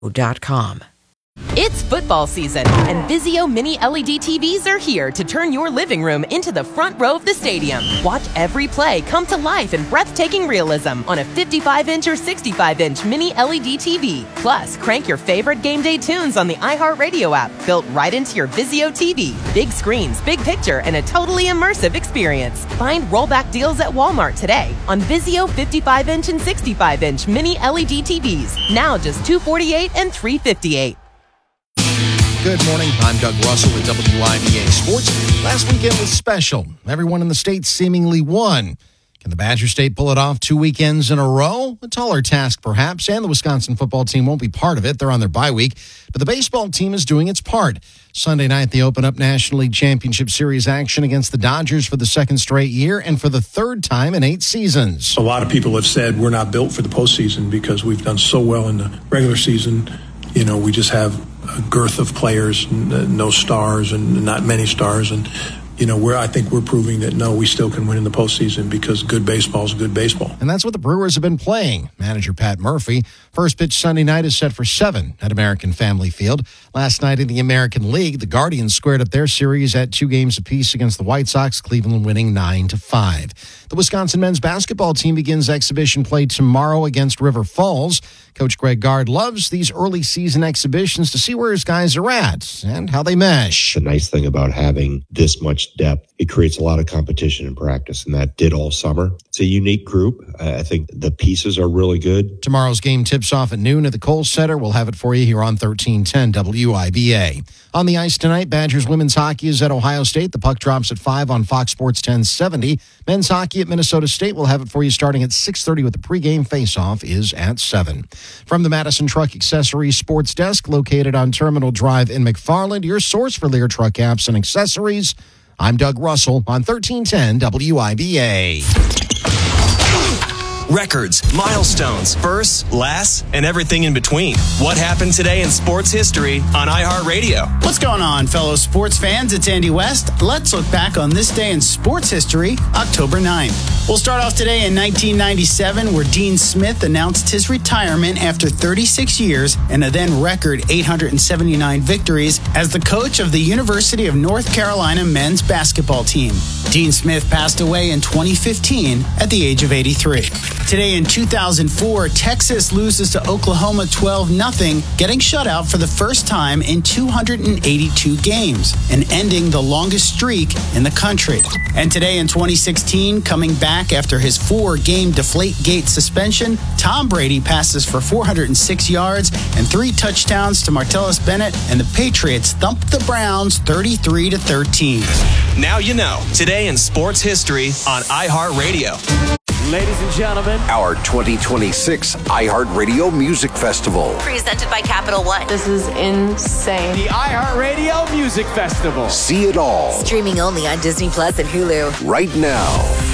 Vizio.com. It's football season, and Vizio Mini LED TVs are here to turn your living room into the front row of the stadium. Watch every play come to life in breathtaking realism on a 55-inch or 65-inch Mini LED TV. Plus, crank your favorite game day tunes on the iHeartRadio app, built right into your Vizio TV. Big screens, big picture, and a totally immersive experience. Find rollback deals at Walmart today on Vizio 55-inch and 65-inch Mini LED TVs. Now just $248 and $358. Good morning. I'm Doug Russell with WIBA Sports. Last weekend was special. Everyone in the state seemingly won. Can the Badger State pull it off 2 weekends in a row? A taller task, perhaps, and the Wisconsin football team won't be part of it. They're on their bye week. But the baseball team is doing its part. Sunday night, they open up National League Championship Series action against the Dodgers for the second straight year and for the third time in 8 seasons. A lot of people have said we're not built for the postseason because we've done so well in the regular season. You know, we just have a girth of players, no stars and not many stars. And, you know, I think we're proving that, no, we still can win in the postseason because good baseball is good baseball. And that's what the Brewers have been playing. Manager Pat Murphy. First pitch Sunday night is set for 7 at American Family Field. Last night in the American League, the Guardians squared up their series at 2 games apiece against the White Sox, Cleveland winning 9-5. The Wisconsin men's basketball team begins exhibition play tomorrow against River Falls. Coach Greg Gard loves these early season exhibitions to see where his guys are at and how they mesh. The nice thing about having this much depth, it creates a lot of competition in practice, and that did all summer. It's a unique group. I think the pieces are really good. Tomorrow's game tips off at noon at the Kohl Center. We'll have it for you here on 1310 WIBA. On the ice tonight, Badgers women's hockey is at Ohio State. The puck drops at 5 on Fox Sports 1070. Men's hockey at Minnesota State. We'll have it for you starting at 6:30 with the pregame faceoff is at 7. From the Madison Truck Accessories Sports Desk, located on Terminal Drive in McFarland, your source for Lear truck apps and accessories. I'm Doug Russell on 1310 WIBA. Records, milestones, firsts, lasts, and everything in between. What happened today in sports history on iHeartRadio? What's going on, fellow sports fans? It's Andy West. Let's look back on this day in sports history, October 9th. We'll start off today in 1997, where Dean Smith announced his retirement after 36 years and a then record 879 victories as the coach of the University of North Carolina men's basketball team. Dean Smith passed away in 2015 at the age of 83. Today in 2004, Texas loses to Oklahoma 12-0, getting shut out for the first time in 282 games and ending the longest streak in the country. And today in 2016, coming back after his 4-game Deflategate suspension, Tom Brady passes for 406 yards and 3 touchdowns to Martellus Bennett, and the Patriots thump the Browns 33-13. Now you know. Today in sports history on iHeartRadio. Ladies and gentlemen, our 2026 iHeartRadio Music Festival. Presented by Capital One. This is insane. The iHeartRadio Music Festival. See it all. Streaming only on Disney Plus and Hulu. Right now.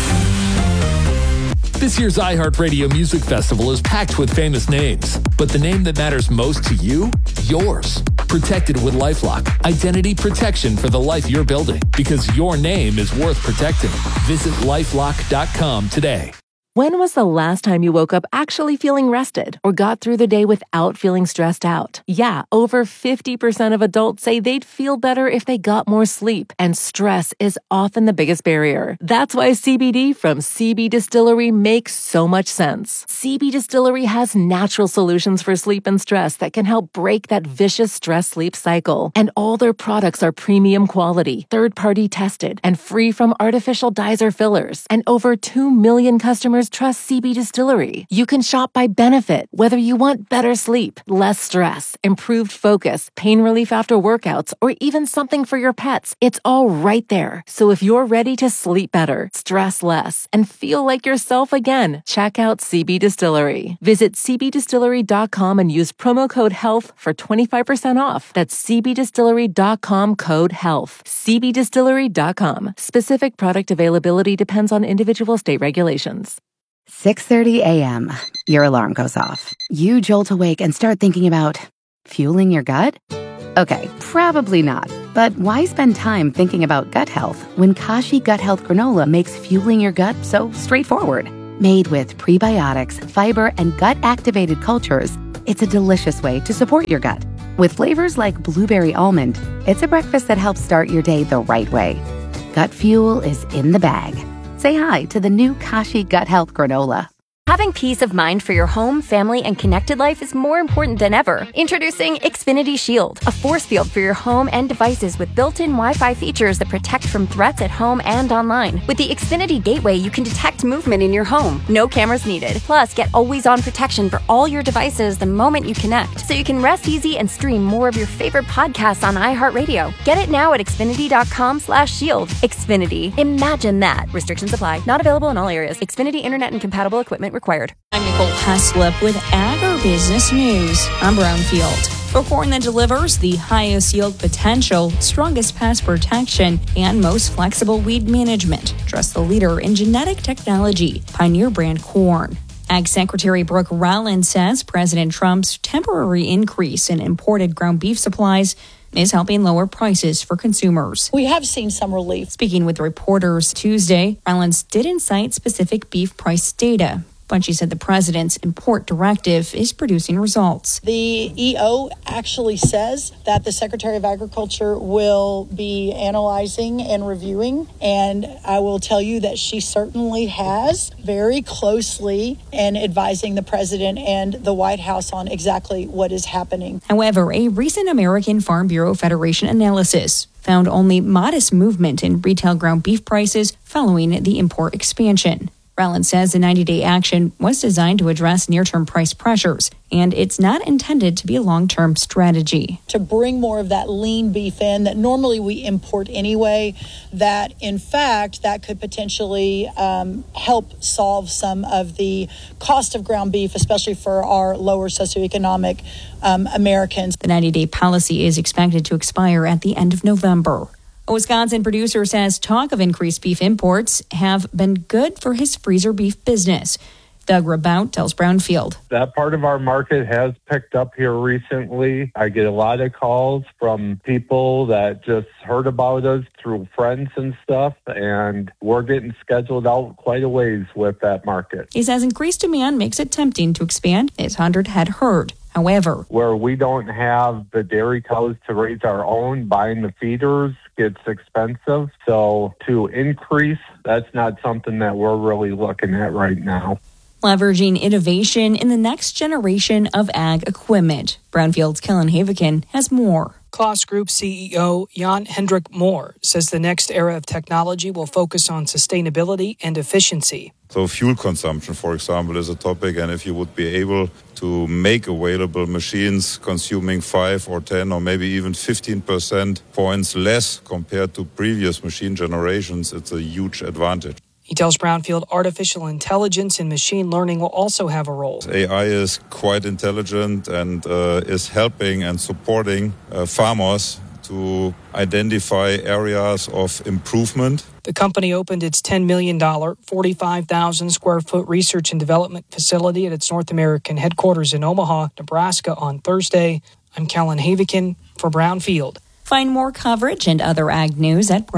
This year's iHeartRadio Music Festival is packed with famous names, but the name that matters most to you? Yours. Protected with LifeLock. Identity protection for the life you're building, because your name is worth protecting. Visit LifeLock.com today. When was the last time you woke up actually feeling rested or got through the day without feeling stressed out? Yeah, over 50% of adults say they'd feel better if they got more sleep, and stress is often the biggest barrier. That's why CBD from CB Distillery makes so much sense. CB Distillery has natural solutions for sleep and stress that can help break that vicious stress-sleep cycle. And all their products are premium quality, third-party tested, and free from artificial dyes or fillers. And over 2 million customers trust CB Distillery. You can shop by benefit, whether you want better sleep, less stress, improved focus, pain relief after workouts, or even something for your pets. It's all right there. So if you're ready to sleep better, stress less, and feel like yourself again, check out CB Distillery. Visit cbdistillery.com and use promo code HEALTH for 25% off. That's cbdistillery.com code HEALTH. cbdistillery.com. Specific product availability depends on individual state regulations. 6:30 a.m. Your alarm goes off. You jolt awake and start thinking about fueling your gut? Okay, probably not. But why spend time thinking about gut health when Kashi Gut Health Granola makes fueling your gut so straightforward? Made with prebiotics, fiber, and gut-activated cultures, It's a delicious way to support your gut. With flavors like blueberry almond, it's a breakfast that helps start your day the right way. Gut Fuel is in the bag. Say hi to the new Kashi Gut Health Granola. Having peace of mind for your home, family, and connected life is more important than ever. Introducing Xfinity Shield, a force field for your home and devices with built-in Wi-Fi features that protect from threats at home and online. With the Xfinity Gateway, you can detect movement in your home. No cameras needed. Plus, get always-on protection for all your devices the moment you connect, so you can rest easy and stream more of your favorite podcasts on iHeartRadio. Get it now at Xfinity.com/shield. Xfinity. Imagine that. Restrictions apply. Not available in all areas. Xfinity Internet and compatible equipment required. I'm Nicole Heslip with Agribusiness News. I'm Brownfield. For corn that delivers the highest yield potential, strongest pest protection, and most flexible weed management, trust the leader in genetic technology, Pioneer Brand Corn. Ag Secretary Brooke Rollins says President Trump's temporary increase in imported ground beef supplies is helping lower prices for consumers. We have seen some relief. Speaking with reporters Tuesday, Rollins didn't cite specific beef price data, but she said the president's import directive is producing results. The EO actually says that the Secretary of Agriculture will be analyzing and reviewing, and I will tell you that she certainly has very closely and advising the president and the White House on exactly what is happening. However, a recent American Farm Bureau Federation analysis found only modest movement in retail ground beef prices following the import expansion. Rollins says the 90-day action was designed to address near-term price pressures, and it's not intended to be a long-term strategy. To bring more of that lean beef in that normally we import anyway, that in fact that could potentially help solve some of the cost of ground beef, especially for our lower socioeconomic Americans. The 90-day policy is expected to expire at the end of November. A Wisconsin producer says talk of increased beef imports have been good for his freezer beef business. Doug Rabout tells Brownfield. That part of our market has picked up here recently. I get a lot of calls from people that just heard about us through friends and stuff, and we're getting scheduled out quite a ways with that market. He says increased demand makes it tempting to expand his 100-head herd. However, where we don't have the dairy cows to raise our own, buying the feeders gets expensive. So to increase, that's not something that we're really looking at right now. Leveraging innovation in the next generation of ag equipment. Brownfield's Kellen Havikin has more. Claas Group CEO Jan Hendrik Moore says the next era of technology will focus on sustainability and efficiency. So fuel consumption, for example, is a topic, and if you would be able to make available machines consuming 5 or 10 or maybe even 15% points less compared to previous machine generations, it's a huge advantage. He tells Brownfield artificial intelligence and machine learning will also have a role. AI is quite intelligent and is helping and supporting farmers to identify areas of improvement. The company opened its $10 million, 45,000 square foot research and development facility at its North American headquarters in Omaha, Nebraska on Thursday. I'm Kellen Havikin for Brownfield. Find more coverage and other ag news at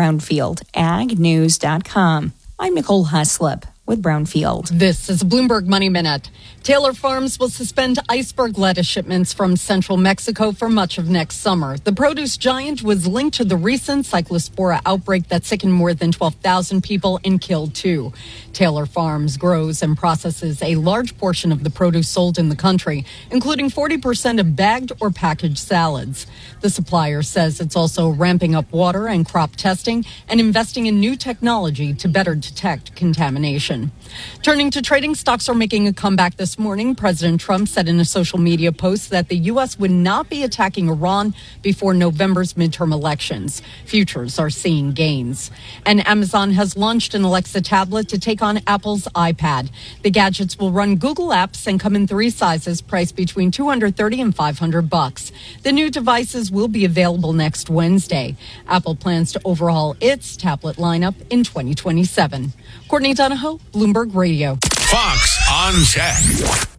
brownfieldagnews.com. I'm Nicole Heslip with Brownfield. This is a Bloomberg Money Minute. Taylor Farms will suspend iceberg lettuce shipments from central Mexico for much of next summer. The produce giant was linked to the recent Cyclospora outbreak that sickened more than 12,000 people and killed 2. Taylor Farms grows and processes a large portion of the produce sold in the country, including 40% of bagged or packaged salads. The supplier says it's also ramping up water and crop testing and investing in new technology to better detect contamination. Turning to trading, stocks are making a comeback this morning. President Trump said in a social media post that the U.S. would not be attacking Iran before November's midterm elections. Futures are seeing gains. And Amazon has launched an Alexa tablet to take on Apple's iPad. The gadgets will run Google apps and come in 3 sizes priced between $230 and $500. The new devices will be available next Wednesday. Apple plans to overhaul its tablet lineup in 2027. Courtney Donahoe, Bloomberg Radio. Fox on Tech.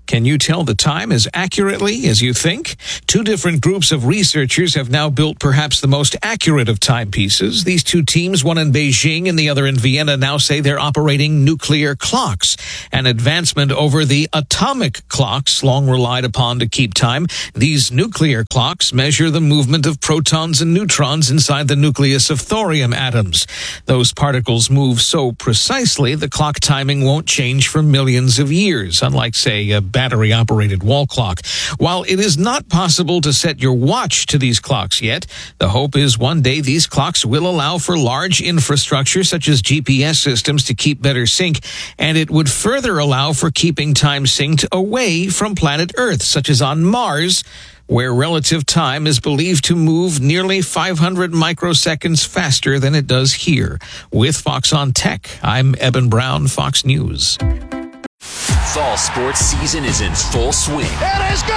Can you tell the time as accurately as you think? Two different groups of researchers have now built perhaps the most accurate of timepieces. These two teams, one in Beijing and the other in Vienna, now say they're operating nuclear clocks, an advancement over the atomic clocks long relied upon to keep time. These nuclear clocks measure the movement of protons and neutrons inside the nucleus of thorium atoms. Those particles move so precisely the clock timing won't change for millions of years, unlike, say, a battery-operated wall clock. While it is not possible to set your watch to these clocks yet, the hope is one day these clocks will allow for large infrastructure such as GPS systems to keep better sync, and it would further allow for keeping time synced away from planet Earth, such as on Mars, where relative time is believed to move nearly 500 microseconds faster than it does here. With Fox on Tech, I'm Eben Brown, Fox News. Fall sports season is in full swing. It is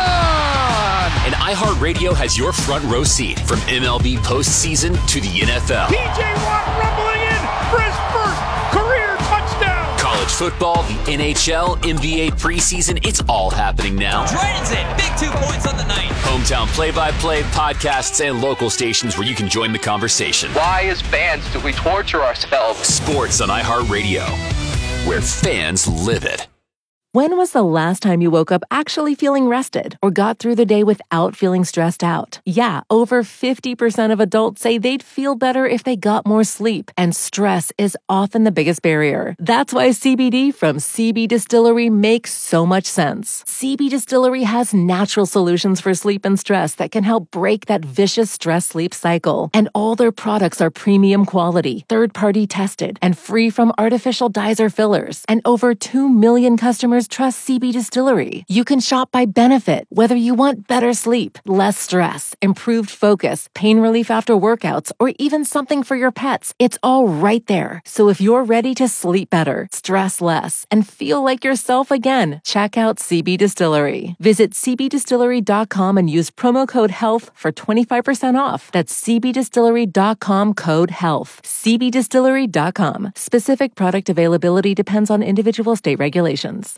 gone! And iHeartRadio has your front row seat from MLB postseason to the NFL. P.J. Watt rumbling in for his first career touchdown! College football, the NHL, NBA preseason, it's all happening now. Dragons in, big 2 points on the night. Hometown play-by-play, podcasts, and local stations where you can join the conversation. Why, as fans, do we torture ourselves? Sports on iHeartRadio, where fans live it. When was the last time you woke up actually feeling rested or got through the day without feeling stressed out? Yeah, over 50% of adults say they'd feel better if they got more sleep, and stress is often the biggest barrier. That's why CBD from CB Distillery makes so much sense. CB Distillery has natural solutions for sleep and stress that can help break that vicious stress-sleep cycle. And all their products are premium quality, third-party tested, and free from artificial dyes or fillers. And over 2 million customers trust CB Distillery. You can shop by benefit, whether you want better sleep, less stress, improved focus, pain relief after workouts, or even something for your pets. It's all right there. So if you're ready to sleep better, stress less, and feel like yourself again, check out CB Distillery. Visit cbdistillery.com and use promo code HEALTH for 25% off. That's cbdistillery.com, code HEALTH. cbdistillery.com. Specific product availability depends on individual state regulations.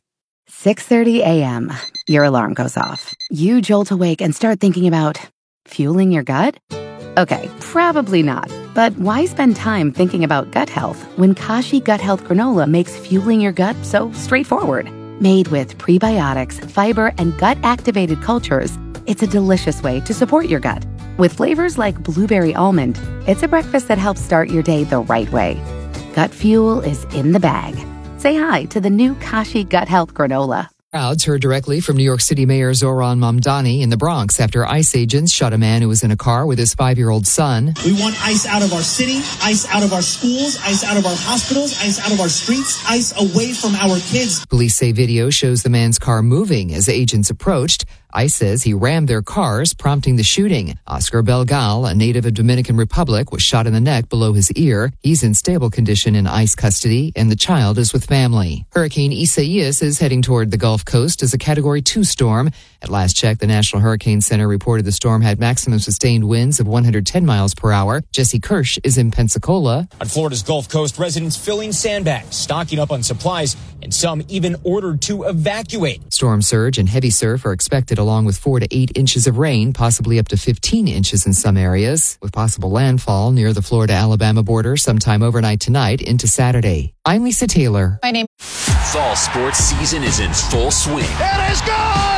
6:30 a.m. Your alarm goes off. You jolt awake and start thinking about fueling your gut? Okay, probably not. But why spend time thinking about gut health when Kashi Gut Health Granola makes fueling your gut so straightforward? Made with prebiotics, fiber, and gut-activated cultures, it's a delicious way to support your gut. With flavors like blueberry almond, it's a breakfast that helps start your day the right way. Gut fuel is in the bag. Say hi to the new Kashi Gut Health Granola. Crowds heard directly from New York City Mayor Zohran Mamdani in the Bronx after ICE agents shot a man who was in a car with his 5-year-old son. We want ICE out of our city, ICE out of our schools, ICE out of our hospitals, ICE out of our streets, ICE away from our kids. Police say video shows the man's car moving as agents approached. ICE says he rammed their cars, prompting the shooting. Oscar Belgal, a native of Dominican Republic, was shot in the neck below his ear. He's in stable condition in ICE custody, and the child is with family. Hurricane Isaias is heading toward the Gulf Coast as a Category 2 storm. At last check, the National Hurricane Center reported the storm had maximum sustained winds of 110 miles per hour. Jesse Kirsch is in Pensacola. On Florida's Gulf Coast, residents filling sandbags, stocking up on supplies, and some even ordered to evacuate. Storm surge and heavy surf are expected along with 4 to 8 inches of rain, possibly up to 15 inches in some areas, with possible landfall near the Florida-Alabama border sometime overnight tonight into Saturday. I'm Lisa Taylor. My name. Fall sports season is in full swing. It is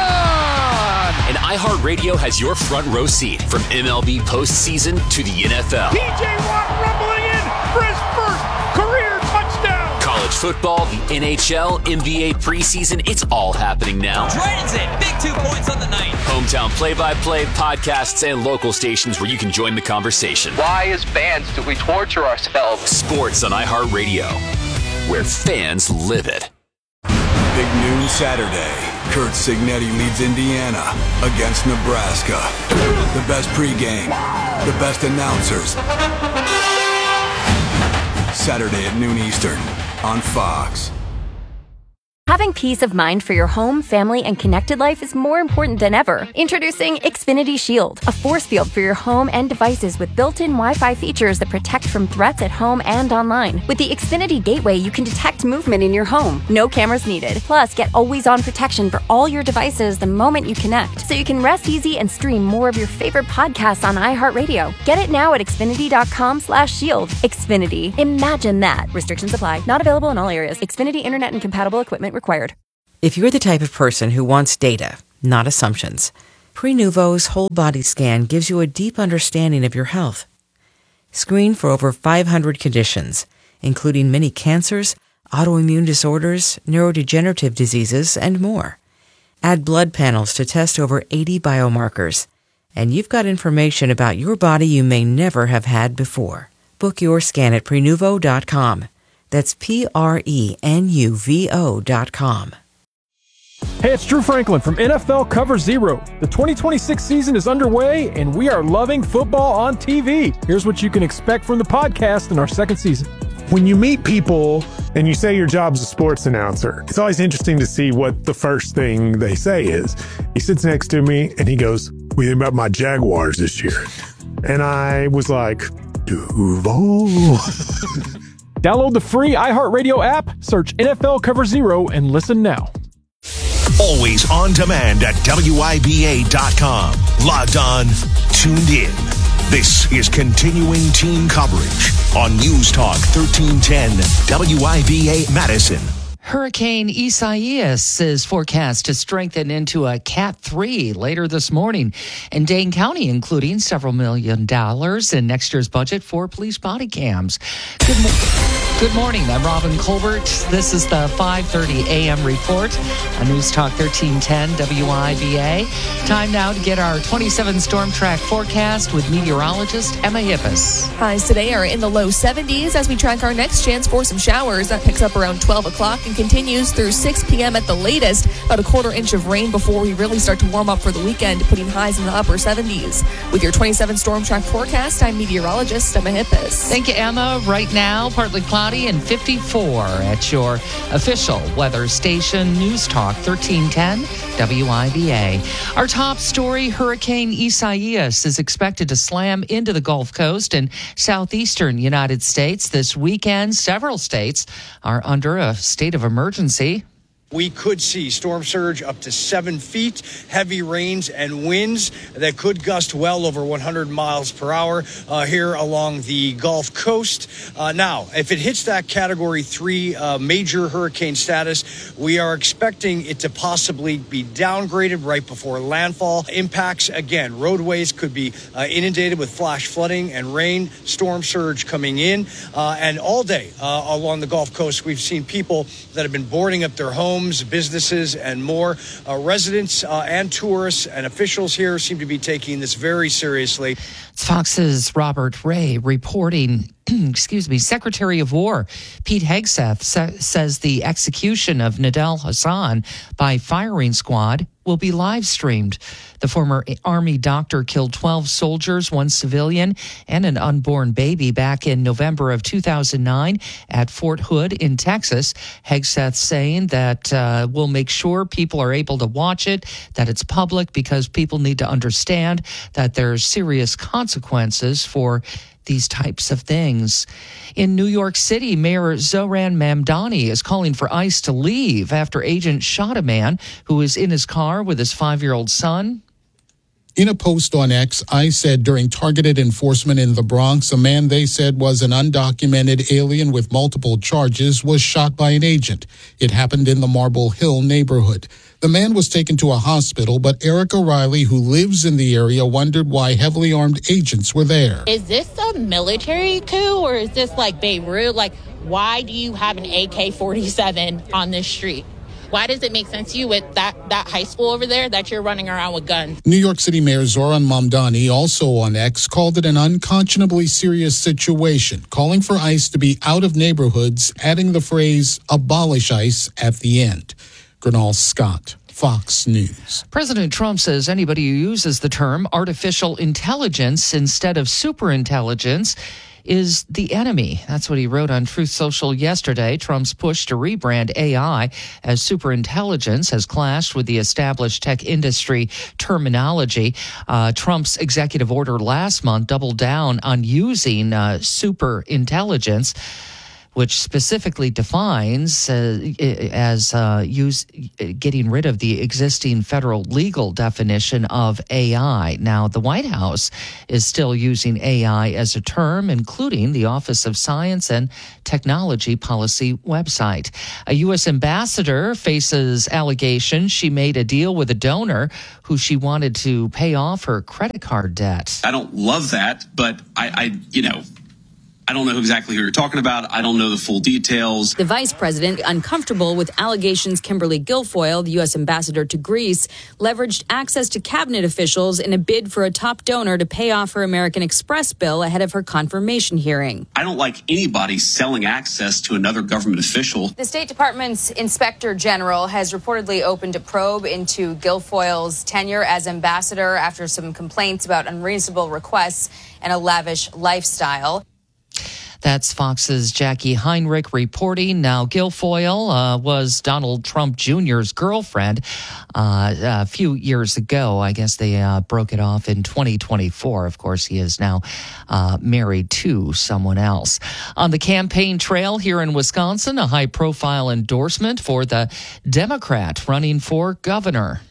gone! And iHeartRadio has your front row seat from MLB postseason to the NFL. P.J. Watt rumbling in for his first career touchdown! College football, the NHL, NBA preseason, it's all happening now. Dragons in, big 2 points on the night. Hometown play-by-play, podcasts, and local stations where you can join the conversation. Why, as fans, do we torture ourselves? Sports on iHeartRadio, where fans live it. Big noon Saturday. Kurt Signetti leads Indiana against Nebraska. The best pregame, the best announcers. Saturday at noon Eastern on Fox. Having peace of mind for your home, family, and connected life is more important than ever. Introducing Xfinity Shield, a force field for your home and devices with built-in Wi-Fi features that protect from threats at home and online. With the Xfinity Gateway, you can detect movement in your home. No cameras needed. Plus, get always-on protection for all your devices the moment you connect, so you can rest easy and stream more of your favorite podcasts on iHeartRadio. Get it now at Xfinity.com/shield. Xfinity. Imagine that. Restrictions apply. Not available in all areas. Xfinity Internet and compatible equipment required. If you're the type of person who wants data, not assumptions, Prenuvo's whole body scan gives you a deep understanding of your health. Screen for over 500 conditions, including many cancers, autoimmune disorders, neurodegenerative diseases, and more. Add blood panels to test over 80 biomarkers, and you've got information about your body you may never have had before. Book your scan at Prenuvo.com. That's Prenuvo.com. Hey, it's Drew Franklin from NFL Cover Zero. The 2026 season is underway, and we are loving football on TV. Here's what you can expect from the podcast in our second season. When you meet people and you say your job's a sports announcer, it's always interesting to see what the first thing they say is. He sits next to me and he goes, "What do you think about my Jaguars this year?" And I was like, Duval. Download the free iHeartRadio app, search NFL Cover Zero, and listen now. Always on demand at WIBA.com. Logged on, tuned in. This is continuing team coverage on News Talk 1310 WIBA Madison. Hurricane Isaias is forecast to strengthen into a Cat 3 later this morning in Dane County, including several $1 million in next year's budget for police body cams. Good morning. I'm Robin Colbert. This is the 5:30 a.m. report on News Talk 1310 WIBA. Time now to get our 27 storm track forecast with meteorologist Emma Hippis. Highs today are in the low 70s as we track our next chance for some showers. That picks up around 12 o'clock and continues through 6 p.m. at the latest. About a quarter inch of rain before we really start to warm up for the weekend, putting highs in the upper 70s. With your 27 storm track forecast, I'm meteorologist Emma Hippis. Thank you, Emma. Right now, partly cloudy and 54 at your official weather station, News Talk 1310 WIBA. Our top story, Hurricane Isaias is expected to slam into the Gulf Coast and southeastern United States this weekend. Several states are under a state of emergency. We could see storm surge up to 7 feet, heavy rains and winds that could gust well over 100 miles per hour here along the Gulf Coast. Now, if it hits that Category 3 major hurricane status, we are expecting it to possibly be downgraded right before landfall. Impacts, again, roadways could be inundated with flash flooding and rain, storm surge coming in. And all day along the Gulf Coast, we've seen people that have been boarding up their homes, businesses, and more. Residents and tourists and officials here seem to be taking this very seriously. Fox's Robert Ray reporting, Secretary of War Pete Hegseth says the execution of Nidal Hasan by firing squad will be live streamed. The former Army doctor killed 12 soldiers, 1 civilian, and an unborn baby back in November of 2009 at Fort Hood in Texas. Hegseth saying that we'll make sure people are able to watch it, that it's public, because people need to understand that there's serious consequences for these types of things. In New York City, Mayor Zohran Mamdani is calling for ICE to leave after agents shot a man who was in his car with his 5-year-old son. In a post on X, ICE said during targeted enforcement in the Bronx, a man they said was an undocumented alien with multiple charges was shot by an agent. It happened in the Marble Hill neighborhood. The man was taken to a hospital, but Erica Riley, who lives in the area, wondered why heavily armed agents were there. Is this a military coup or is this like Beirut? Like, why do you have an AK-47 on this street? Why does it make sense to you with that high school over there that you're running around with guns? New York City Mayor Zohran Mamdani, also on X, called it an unconscionably serious situation, calling for ICE to be out of neighborhoods, adding the phrase, abolish ICE, at the end. Gernal Scott. Fox News. President Trump says anybody who uses the term artificial intelligence instead of superintelligence is the enemy. That's what he wrote on Truth Social yesterday. Trump's push to rebrand AI as superintelligence has clashed with the established tech industry terminology. Trump's executive order last month doubled down on using superintelligence, which specifically defines getting rid of the existing federal legal definition of AI. Now, the White House is still using AI as a term, including the Office of Science and Technology Policy website. A U.S. ambassador faces allegations she made a deal with a donor who she wanted to pay off her credit card debt. I don't love that, but I don't know exactly who you're talking about. I don't know the full details. The vice president, uncomfortable with allegations Kimberly Guilfoyle, the U.S. ambassador to Greece, leveraged access to cabinet officials in a bid for a top donor to pay off her American Express bill ahead of her confirmation hearing. I don't like anybody selling access to another government official. The State Department's inspector general has reportedly opened a probe into Guilfoyle's tenure as ambassador after some complaints about unreasonable requests and a lavish lifestyle. That's Fox's Jackie Heinrich reporting. Now, Guilfoyle was Donald Trump Jr.'s girlfriend a few years ago. I guess they broke it off in 2024. Of course, he is now married to someone else. On the campaign trail here in Wisconsin, a high-profile endorsement for the Democrat running for governor.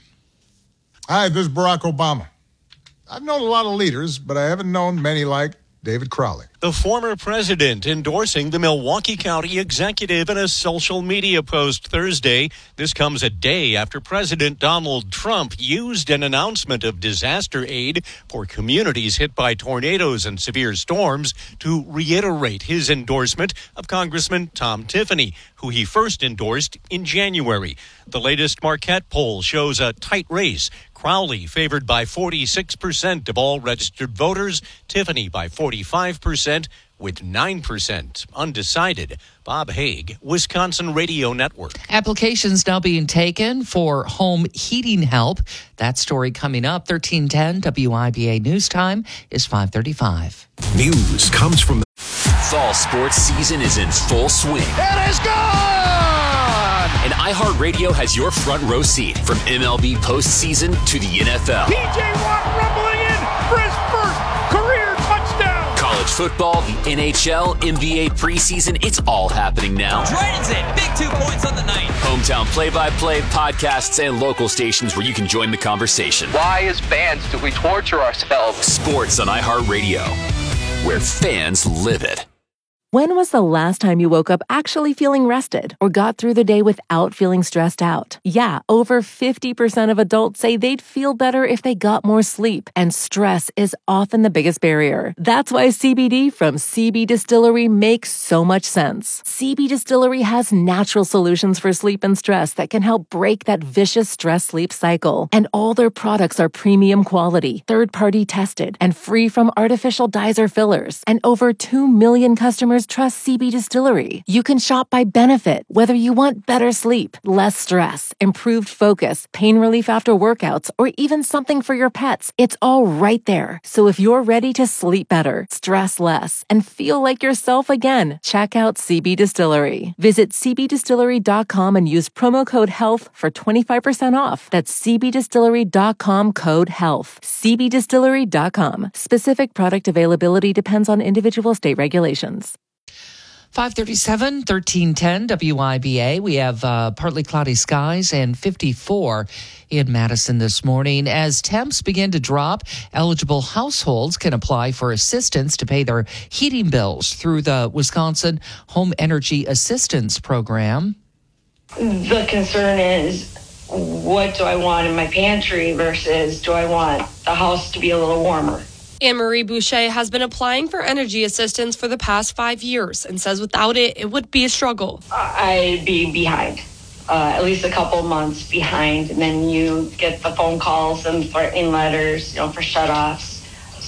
Hi, this is Barack Obama. I've known a lot of leaders, but I haven't known many like David Crowley. The former president endorsing the Milwaukee County executive in a social media post Thursday. This comes a day after President Donald Trump used an announcement of disaster aid for communities hit by tornadoes and severe storms to reiterate his endorsement of Congressman Tom Tiffany, who he first endorsed in January. The latest Marquette poll shows a tight race. Crowley favored by 46% of all registered voters, Tiffany by 45%, with 9% undecided. Bob Haig, Wisconsin Radio Network. Applications now being taken for home heating help. That story coming up. 1310 WIBA News Time is 5:35. News comes from the Fall sports season is in full swing. It is gone! And iHeartRadio has your front row seat from MLB postseason to the NFL. T.J. Watt rumbling in for his first career touchdown. College football, the NHL, NBA preseason, it's all happening now. Dragons in, big 2 points on the night. Hometown play-by-play, podcasts, and local stations where you can join the conversation. Why, as fans, do we torture ourselves? Sports on iHeartRadio, where fans live it. When was the last time you woke up actually feeling rested or got through the day without feeling stressed out? Yeah, over 50% of adults say they'd feel better if they got more sleep, and stress is often the biggest barrier. That's why CBD from CB Distillery makes so much sense. CB Distillery has natural solutions for sleep and stress that can help break that vicious stress-sleep cycle. And all their products are premium quality, third-party tested, and free from artificial dyes or fillers. And over 2 million customers trust CB Distillery. You can shop by benefit, whether you want better sleep, less stress, improved focus, pain relief after workouts, or even something for your pets. It's all right there. So if you're ready to sleep better, stress less, and feel like yourself again, check out CB Distillery. Visit cbdistillery.com and use promo code HEALTH for 25% off. That's cbdistillery.com code HEALTH. cbdistillery.com. Specific product availability depends on individual state regulations. 537, 1310 WIBA. We have partly cloudy skies and 54 in Madison this morning. As temps begin to drop, eligible households can apply for assistance to pay their heating bills through the Wisconsin Home Energy Assistance Program. The concern is, what do I want in my pantry versus do I want the house to be a little warmer? Anne-Marie Boucher has been applying for energy assistance for the past 5 years and says without it, it would be a struggle. I'd be behind, at least a couple months behind. And then you get the phone calls and threatening letters, for shutoffs.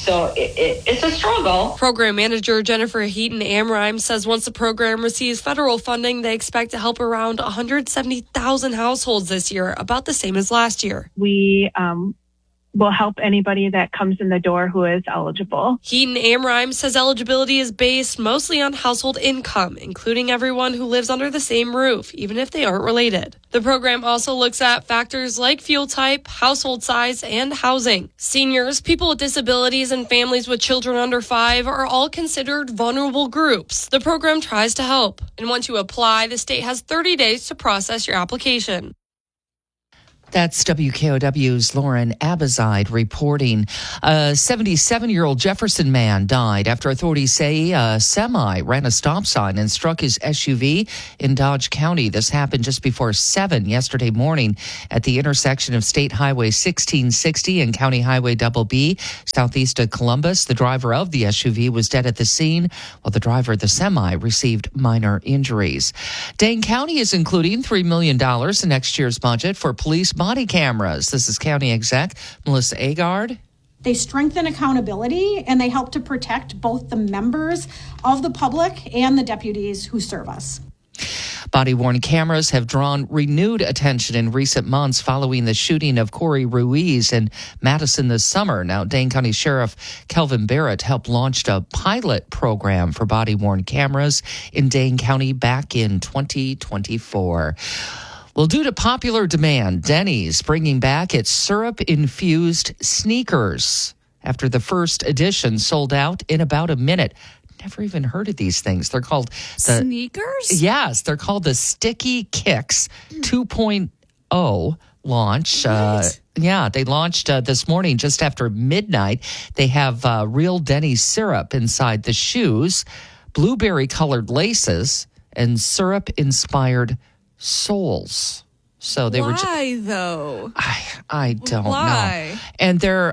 So it's a struggle. Program manager Jennifer Heaton Amrime says once the program receives federal funding, they expect to help around 170,000 households this year, about the same as last year. We will help anybody that comes in the door who is eligible. Heaton Amrime says eligibility is based mostly on household income, including everyone who lives under the same roof, even if they aren't related. The program also looks at factors like fuel type, household size, and housing. Seniors, people with disabilities, and families with children under 5 are all considered vulnerable groups. The program tries to help. And once you apply, the state has 30 days to process your application. That's WKOW's Lauren Abazide reporting. A 77-year-old Jefferson man died after authorities say a semi ran a stop sign and struck his SUV in Dodge County. This happened just before 7 yesterday morning at the intersection of State Highway 1660 and County Highway BB, southeast of Columbus. The driver of the SUV was dead at the scene, while the driver of the semi received minor injuries. Dane County is including $3 million in next year's budget for police body cameras. This is County Exec Melissa Agard. They strengthen accountability and they help to protect both the members of the public and the deputies who serve us. Body-worn cameras have drawn renewed attention in recent months following the shooting of Corey Ruiz in Madison this summer. Now, Dane County Sheriff Kelvin Barrett helped launch a pilot program for body-worn cameras in Dane County back in 2024. Well, due to popular demand, Denny's bringing back its syrup-infused sneakers after the first edition sold out in about a minute. Never even heard of these things. They're called sneakers? Yes, they're called the Sticky Kicks 2.0 launch. They launched this morning just after midnight. They have real Denny's syrup inside the shoes, blueberry-colored laces, and syrup-inspired soles. So they were. Why though? I don't Why? know. And they're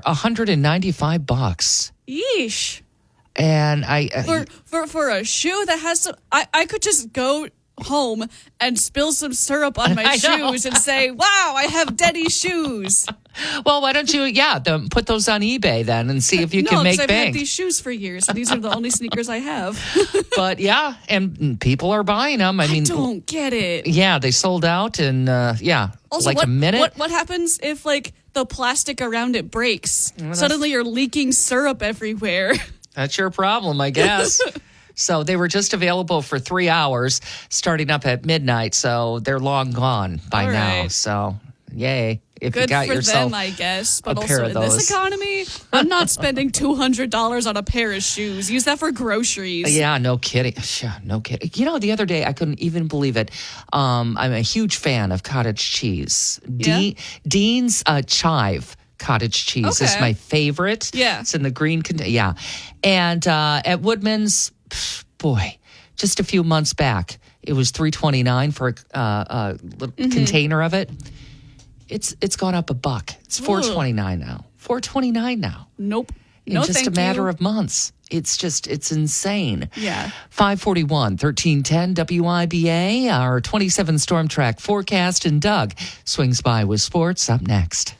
$195. Yeesh. And for a shoe that has some, I could just go home and spill some syrup on my shoes and say, "Wow, I have Denny's shoes." Well, why don't you, put those on eBay then and see if you can make I've bank. had these shoes for years, and these are the only sneakers I have. But and people are buying them. I mean, don't get it. Yeah, they sold out in Also, like a minute. What happens if the plastic around it breaks? Suddenly, you're leaking syrup everywhere. That's your problem, I guess. So they were just available for 3 hours, starting up at midnight. So they're long gone by now. So yay. If Good you got for yourself them, I guess. But a also pair in of this those. economy, I'm not spending $200 on a pair of shoes. Use that for groceries. Yeah, no kidding. No kidding. You know, the other day, I couldn't even believe it. I'm a huge fan of cottage cheese. Yeah? Dean's Chive cottage cheese is my favorite. Yeah. It's in the green. And at Woodman's, boy, just a few months back, it was $3.29 for a little container of it. It's gone up $1. It's $4.29 now. $4.29 now. Nope. In just a matter of months. It's insane. Yeah. 541, 1310 WIBA, our 27 Storm Track forecast, and Doug swings by with sports up next.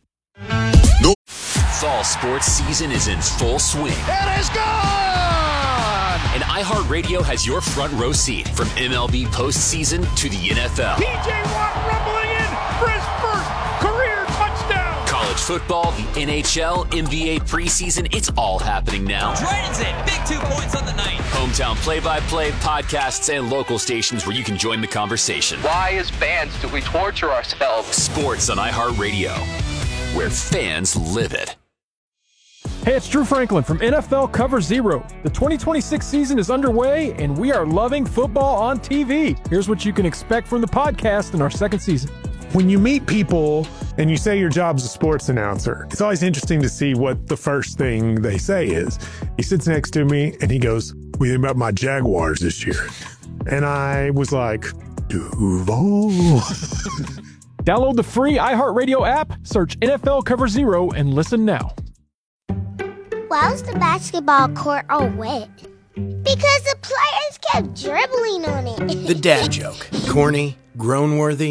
Fall sports season is in full swing. It is gone! And iHeartRadio has your front row seat from MLB postseason to the NFL. PJ Watt rumbling in for his first career touchdown. College football, the NHL, NBA preseason, it's all happening now. Dragons in, big 2 points on the night. Hometown play-by-play, podcasts, and local stations where you can join the conversation. Why, as fans, do we torture ourselves? Sports on iHeartRadio, where fans live it. Hey, it's Drew Franklin from NFL Cover Zero. The 2026 season is underway, and we are loving football on TV. Here's what you can expect from the podcast in our second season. When you meet people and you say your job's a sports announcer, it's always interesting to see what the first thing they say is. He sits next to me and he goes, "What do you think about my Jaguars this year?" And I was like, Duval. Download the free iHeartRadio app, search NFL Cover Zero, and listen now. Why was the basketball court all wet? Because the players kept dribbling on it. The dad joke. Corny, grown-worthy,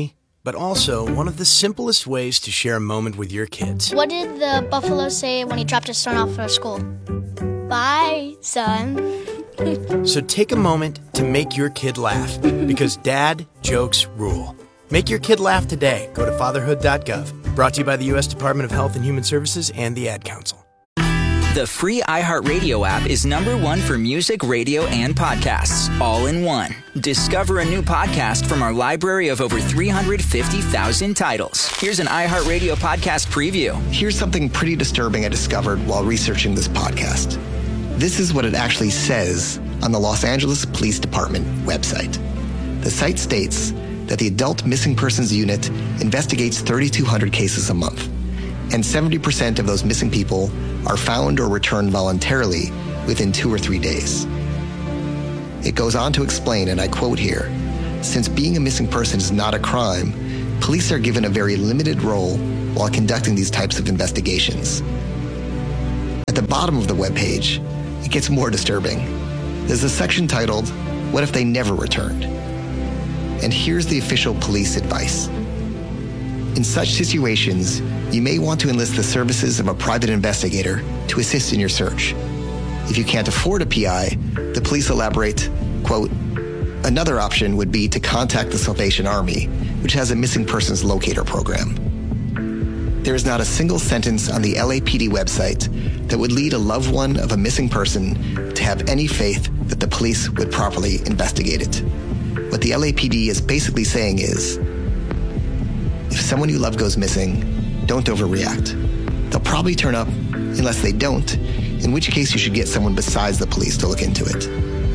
but also one of the simplest ways to share a moment with your kids. What did the buffalo say when he dropped his son off for school? Bye, son. So take a moment to make your kid laugh, because dad jokes rule. Make your kid laugh today. Go to fatherhood.gov. Brought to you by the U.S. Department of Health and Human Services and the Ad Council. The free iHeartRadio app is #1 for music, radio, and podcasts, all in one. Discover a new podcast from our library of over 350,000 titles. Here's an iHeartRadio podcast preview. Here's something pretty disturbing I discovered while researching this podcast. This is what it actually says on the Los Angeles Police Department website. The site states that the Adult Missing Persons Unit investigates 3,200 cases a month, and 70% of those missing people are found or returned voluntarily within 2 or 3 days. It goes on to explain, and I quote here, "Since being a missing person is not a crime, police are given a very limited role while conducting these types of investigations." At the bottom of the webpage, it gets more disturbing. There's a section titled, "What if they never returned?" And here's the official police advice. In such situations, you may want to enlist the services of a private investigator to assist in your search. If you can't afford a PI, the police elaborate, quote, "Another option would be to contact the Salvation Army, which has a missing persons locator program." There is not a single sentence on the LAPD website that would lead a loved one of a missing person to have any faith that the police would properly investigate it. What the LAPD is basically saying is, if someone you love goes missing, don't overreact. They'll probably turn up unless they don't, in which case you should get someone besides the police to look into it.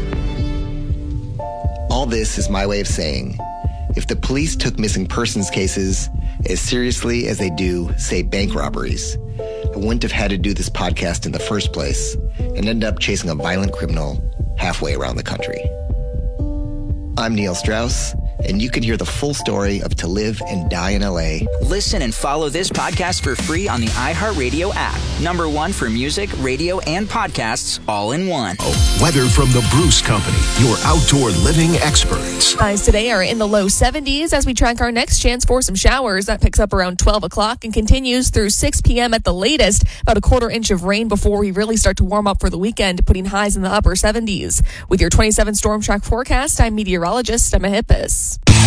All this is my way of saying, if the police took missing persons cases as seriously as they do, say, bank robberies, I wouldn't have had to do this podcast in the first place and end up chasing a violent criminal halfway around the country. I'm Neil Strauss, and you can hear the full story of To Live and Die in LA. Listen and follow this podcast for free on the iHeartRadio app. #1 for music, radio, and podcasts, all in one. Weather from the Bruce Company, your outdoor living experts. Highs today are in the low 70s as we track our next chance for some showers. That picks up around 12 o'clock and continues through 6 p.m. at the latest. About a 1/4 inch of rain before we really start to warm up for the weekend, putting highs in the upper 70s. With your 27 Storm Track forecast, I'm meteorologist Emma Hippis.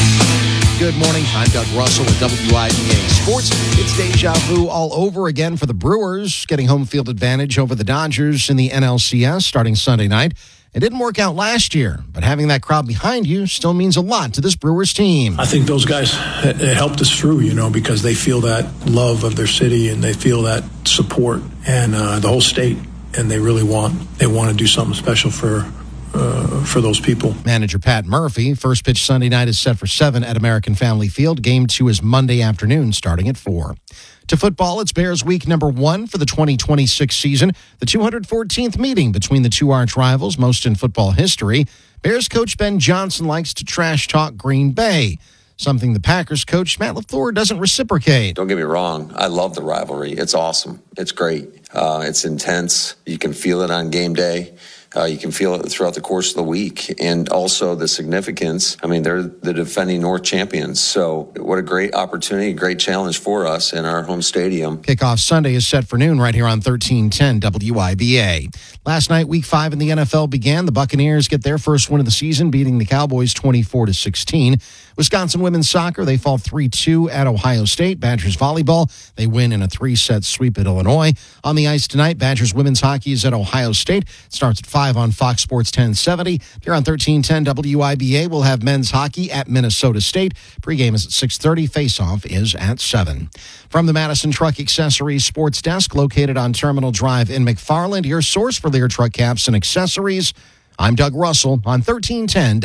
Good morning. I'm Doug Russell with WIBA Sports. It's deja vu all over again for the Brewers, getting home field advantage over the Dodgers in the NLCS starting Sunday night. It didn't work out last year, but having that crowd behind you still means a lot to this Brewers team. I think those guys helped us through, because they feel that love of their city and they feel that support and the whole state, and they really want to do something special for those people. Manager Pat Murphy, first pitch Sunday night is set for 7 at American Family Field. Game 2 is Monday afternoon starting at 4. To football, it's Bears week #1 for the 2026 season, the 214th meeting between the two arch rivals, most in football history. Bears coach Ben Johnson likes to trash talk Green Bay, something the Packers coach Matt LaFleur doesn't reciprocate. Don't get me wrong. I love the rivalry. It's awesome. It's great. It's intense. You can feel it on game day. You can feel it throughout the course of the week. And also the significance. I mean, they're the defending North champions. So what a great opportunity, great challenge for us in our home stadium. Kickoff Sunday is set for noon right here on 1310 WIBA. Last night, week 5 in the NFL began. The Buccaneers get their first win of the season, beating the Cowboys 24-16. Wisconsin women's soccer, they fall 3-2 at Ohio State. Badgers volleyball, they win in a 3-set sweep at Illinois. On the ice tonight, Badgers women's hockey is at Ohio State. It starts at 5 on Fox Sports 1070. Here on 1310 WIBA, we'll have men's hockey at Minnesota State. Pregame is at 6:30. Face-off is at 7. From the Madison Truck Accessories Sports Desk, located on Terminal Drive in McFarland, your source for Lear truck caps and accessories. I'm Doug Russell on 1310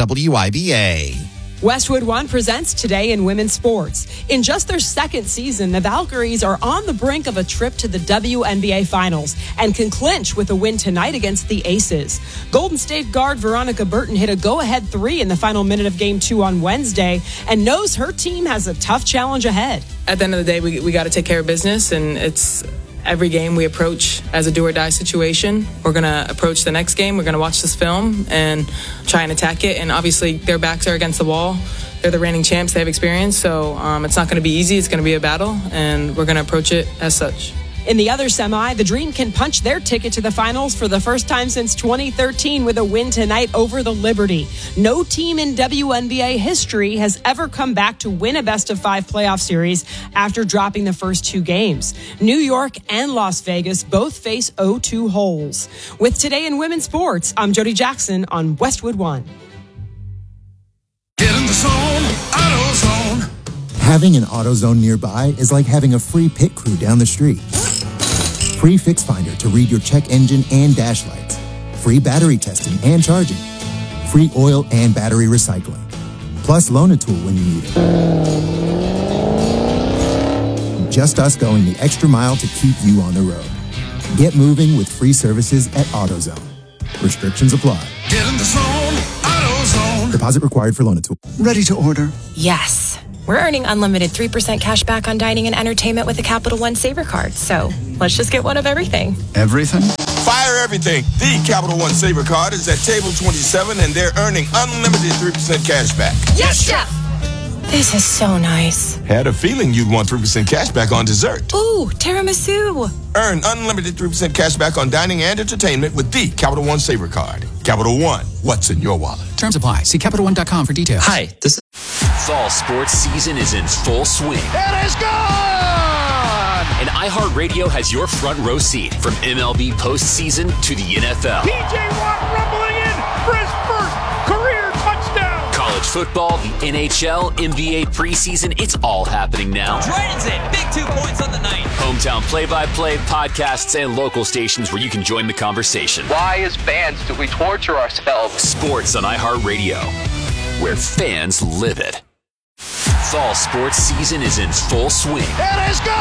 WIBA. Westwood One presents Today in Women's Sports. In just their second season, the Valkyries are on the brink of a trip to the WNBA Finals and can clinch with a win tonight against the Aces. Golden State guard Veronica Burton hit a go-ahead 3 in the final minute of Game 2 on Wednesday and knows her team has a tough challenge ahead. At the end of the day, we got to take care of business, and it's every game we approach as a do-or-die situation. We're going to approach the next game. We're going to watch this film and try and attack it. And obviously, their backs are against the wall. They're the reigning champs. They have experience, so it's not going to be easy. It's going to be a battle, and we're going to approach it as such. In the other semi, the Dream can punch their ticket to the finals for the first time since 2013 with a win tonight over the Liberty. No team in WNBA history has ever come back to win a best-of-5 playoff series after dropping the first 2 games. New York and Las Vegas both face 0-2 holes. With Today in Women's Sports, I'm Jody Jackson on Westwood One. Get in the zone, AutoZone. Having an AutoZone nearby is like having a free pit crew down the street. Free Fix Finder to read your check engine and dash lights. Free battery testing and charging. Free oil and battery recycling. Plus Loan-A-Tool when you need it. Just us going the extra mile to keep you on the road. Get moving with free services at AutoZone. Restrictions apply. Get in the zone, AutoZone. Deposit required for Loan-A-Tool. Ready to order? Yes. We're earning unlimited 3% cash back on dining and entertainment with a Capital One Saver card. So let's just get one of everything. Everything? Fire everything. The Capital One Saver card is at table 27 and they're earning unlimited 3% cash back. Yes, Chef! This is so nice. Had a feeling you'd want 3% cash back on dessert. Ooh, tiramisu. Earn unlimited 3% cash back on dining and entertainment with the Capital One Saver card. Capital One, what's in your wallet? Terms apply. See CapitalOne.com for details. Hi, this is... Fall sports season is in full swing. It is gone! And iHeartRadio has your front row seat from MLB postseason to the NFL. P.J. Watt rumbling in for his first career touchdown. College football, the NHL, NBA preseason, it's all happening now. Dragons in, big 2 points on the night. Hometown play-by-play, podcasts, and local stations where you can join the conversation. Why, as fans, do we torture ourselves? Sports on iHeartRadio, where fans live it. Fall sports season is in full swing. It is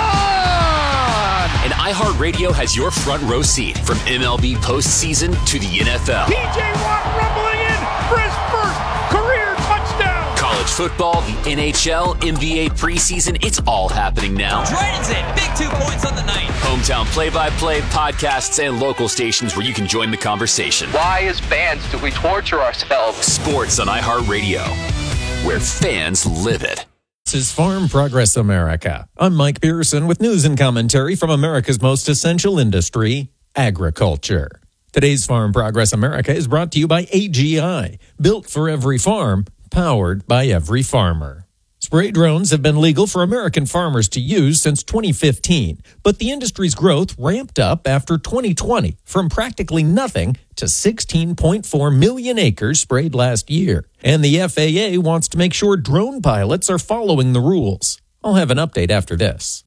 gone! And iHeartRadio has your front row seat from MLB postseason to the NFL. P.J. Watt rumbling in for his first career touchdown. College football, the NHL, NBA preseason, it's all happening now. Dragons in, big 2 points on the night. Hometown play-by-play, podcasts, and local stations where you can join the conversation. Why, as fans, do we torture ourselves? Sports on iHeartRadio, where fans live it. This is Farm Progress America. I'm Mike Pearson with news and commentary from America's most essential industry, agriculture. Today's Farm Progress America is brought to you by AGI, built for every farm, powered by every farmer. Spray drones have been legal for American farmers to use since 2015, but the industry's growth ramped up after 2020 from practically nothing to 16.4 million acres sprayed last year. And the FAA wants to make sure drone pilots are following the rules. I'll have an update after this.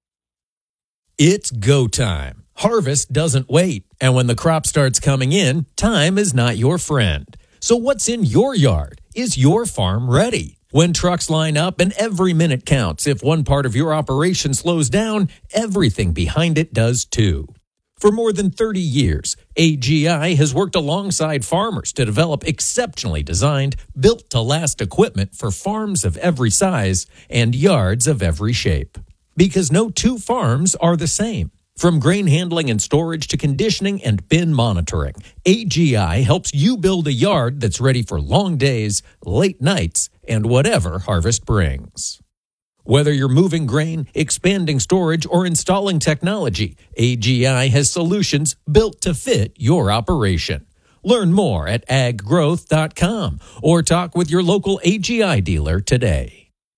It's go time. Harvest doesn't wait, and when the crop starts coming in, time is not your friend. So what's in your yard? Is your farm ready? When trucks line up and every minute counts, if one part of your operation slows down, everything behind it does too. For more than 30 years, AGI has worked alongside farmers to develop exceptionally designed, built-to-last equipment for farms of every size and yards of every shape. Because no two farms are the same. From grain handling and storage to conditioning and bin monitoring, AGI helps you build a yard that's ready for long days, late nights, and whatever harvest brings. Whether you're moving grain, expanding storage, or installing technology, AGI has solutions built to fit your operation. Learn more at aggrowth.com or talk with your local AGI dealer today.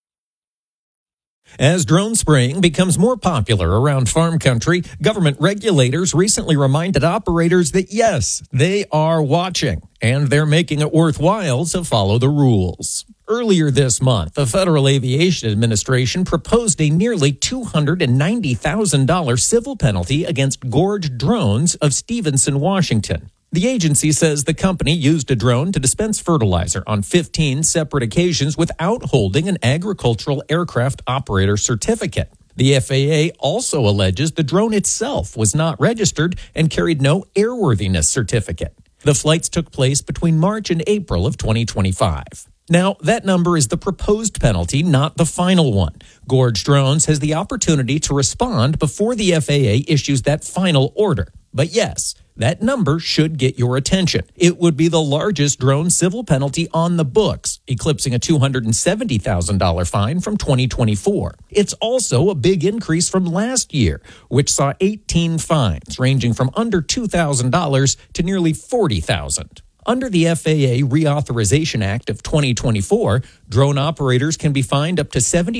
As drone spraying becomes more popular around farm country, government regulators recently reminded operators that yes, they are watching, and they're making it worthwhile to follow the rules. Earlier this month, the Federal Aviation Administration proposed a nearly $290,000 civil penalty against Gorge Drones of Stevenson, Washington. The agency says the company used a drone to dispense fertilizer on 15 separate occasions without holding an agricultural aircraft operator certificate. The FAA also alleges the drone itself was not registered and carried no airworthiness certificate. The flights took place between March and April of 2025. Now, that number is the proposed penalty, not the final one. Gorge Drones has the opportunity to respond before the FAA issues that final order. But yes, That number should get your attention. It would be the largest drone civil penalty on the books, eclipsing a $270,000 fine from 2024. It's also a big increase from last year, which saw 18 fines ranging from under $2,000 to nearly $40,000. Under the FAA Reauthorization Act of 2024, drone operators can be fined up to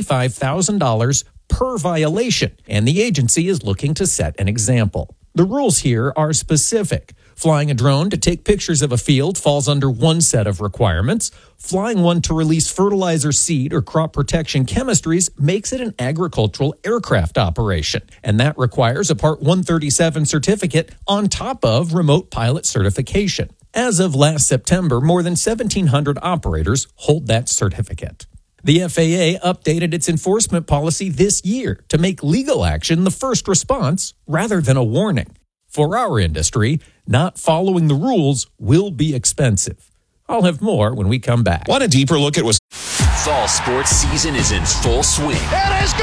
$75,000 per violation, and the agency is looking to set an example. The rules here are specific. Flying a drone to take pictures of a field falls under one set of requirements. Flying one to release fertilizer, seed, or crop protection chemistries makes it an agricultural aircraft operation, and that requires a Part 137 certificate on top of remote pilot certification. As of last September, more than 1,700 operators hold that certificate. The FAA updated its enforcement policy this year to make legal action the first response rather than a warning. For our industry, not following the rules will be expensive. I'll have more when we come back. Want a deeper look at what's... Fall sports season is in full swing. It is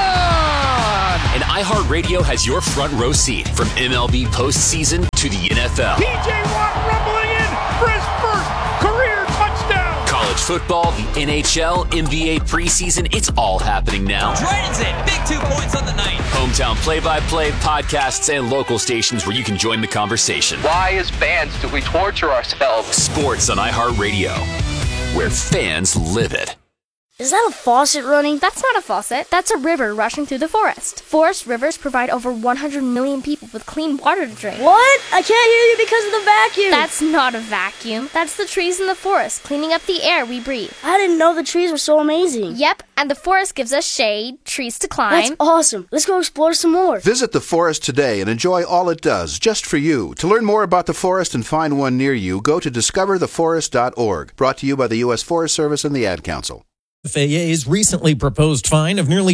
gone! And iHeartRadio has your front row seat from MLB postseason to the NFL. P.J. Watt rumbling in for his first career touchdown. College football, the NHL, NBA preseason, it's all happening now. Dragons in, big 2 points on the night. Hometown play-by-play, podcasts, and local stations where you can join the conversation. Why, as fans, do we torture ourselves? Sports on iHeartRadio, where fans live it. Is that a faucet running? That's not a faucet. That's a river rushing through the forest. Forest rivers provide over 100 million people with clean water to drink. What? I can't hear you because of the vacuum. That's not a vacuum. That's the trees in the forest, cleaning up the air we breathe. I didn't know the trees were so amazing. Yep, and the forest gives us shade, trees to climb. That's awesome. Let's go explore some more. Visit the forest today and enjoy all it does, just for you. To learn more about the forest and find one near you, go to discovertheforest.org. Brought to you by the U.S. Forest Service and the Ad Council. FAA's recently proposed fine of nearly